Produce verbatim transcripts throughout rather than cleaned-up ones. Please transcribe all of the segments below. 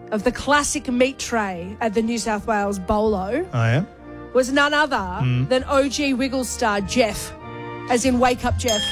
of the classic meat tray at the New South Wales Bolo Oh, yeah? was none other than O G Wiggles star Jeff, as in Wake Up Jeff.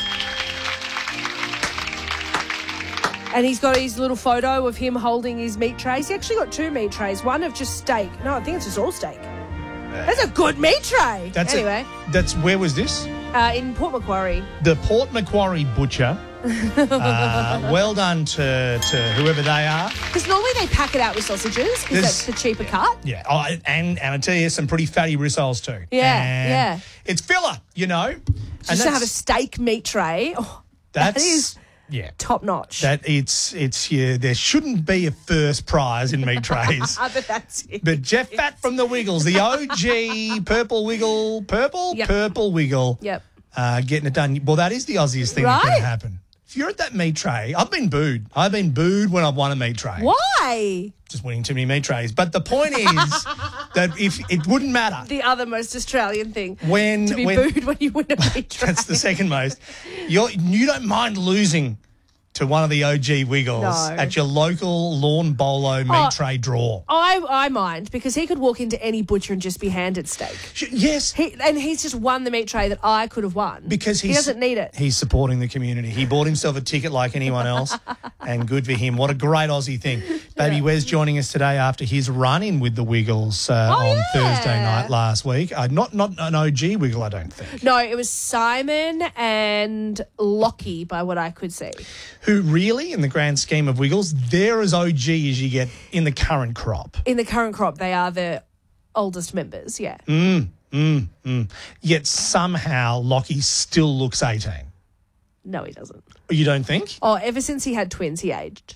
And he's got his little photo of him holding his meat trays. He actually got two meat trays, one of just steak. No, I think it's just all steak. That's a good meat tray. That's anyway, A, that's where was this? uh, in Port Macquarie. The Port Macquarie Butcher. uh, well done to, to whoever they are. Because normally they pack it out with sausages because There's- that's the cheaper cut. Yeah, oh, and and I tell you, some pretty fatty rissoles too. Yeah, And yeah. It's filler, you know. And Just to have a steak meat tray. Oh, that's that is yeah. top notch. That it's it's yeah. There shouldn't be a first prize in meat trays. Ah, but that's it. But Jeff Fat from the Wiggles, the O G purple wiggle, purple Yep. purple wiggle, Yep. uh, getting it done. Well, that is the Aussiest thing that Right? can happen. If you're at that meat tray, I've been booed. I've been booed when I've won a meat tray. Why? Just winning too many meat trays. But the point is that if it wouldn't matter The other most Australian thing. when To be when booed when you win a meat tray. that's the second most. You're, you don't mind losing to one of the O G Wiggles No. at your local lawn bolo meat Oh. tray draw. I, I mind because he could walk into any butcher and just be handed steak. Sh- Yes, He, and he's just won the meat tray that I could have won. because he he's, doesn't need it. He's supporting the community. He bought himself a ticket like anyone else, and good for him. What a great Aussie thing. Baby Wes joining us today after his run-in with the Wiggles uh, Oh, on yeah. Thursday night last week. Uh, not not an O G Wiggle, I don't think. No, it was Simon and Lockie, by what I could see. Who really, in the grand scheme of Wiggles, they're as O G as you get in the current crop. In the current crop, they are the oldest members, yeah. Yet somehow Lockie still looks eighteen. No, he doesn't. You don't think? Oh, ever since he had twins, he aged.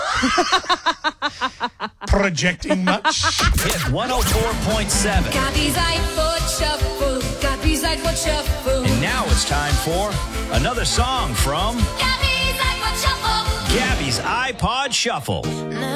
Projecting much? Hit one oh four point seven. Gabby's iPod Shuffle. Gabby's iPod Shuffle. And now it's time for another song from Gabby's iPod Shuffle. Gabby's iPod Shuffle.